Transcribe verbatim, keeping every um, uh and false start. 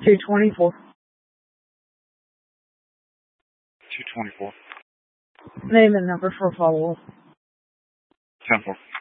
two twenty-four. two twenty-four. Name and number for follow-up. ten four.